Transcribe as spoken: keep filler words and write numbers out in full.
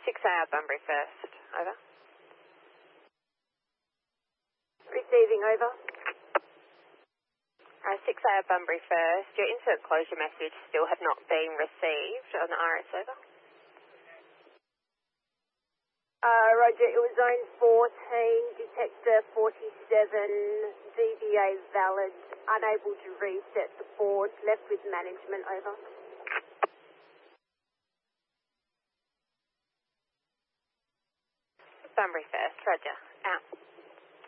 six A R Bunbury first, over. Receiving, over. Uh, six A R Bunbury first, your insert closure message still have not been received on the R S, over. Uh, Roger, it was zone fourteen, detector forty-seven, D V A valid, unable to reset the board, left with management, over. Bunbury first, Roger, out.